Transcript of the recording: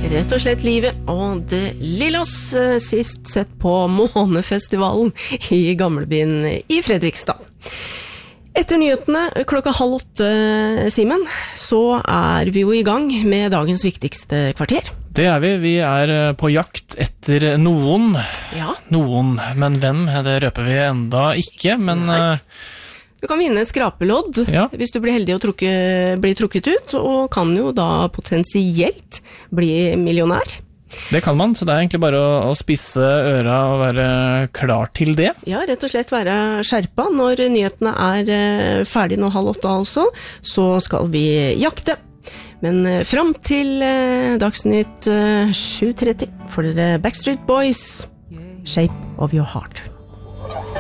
Rett og slett livet og det lille oss sist sett på Månefestivalen i Gamlebyen i Fredrikstad. Etter nyhetene klokka 7:30, Simen, så vi jo i gang med dagens viktigste kvarter. Det vi. Vi på jakt etter noen. Ja. Noen, men hvem? Det røper vi enda ikke, men... Du kan vinne et skrapelodd hvis du blir heldig og blir trukket ut, og kan jo da potensielt bli millionær. Det kan man, så det egentlig bare å spisse øra og være klar til det. Ja, rett og slett være skjerpa. Når nyhetene ferdig nå 7:30 altså, så skal vi jakte. Men fram til Dagsnytt 7:30 får dere Backstreet Boys, Shape of Your Heart.